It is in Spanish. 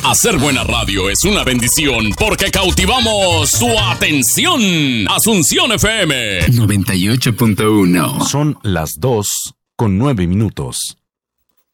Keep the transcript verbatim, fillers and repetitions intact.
Hacer buena radio es una bendición porque cautivamos su atención. Asunción F M noventa y ocho punto uno. Son las dos con nueve minutos.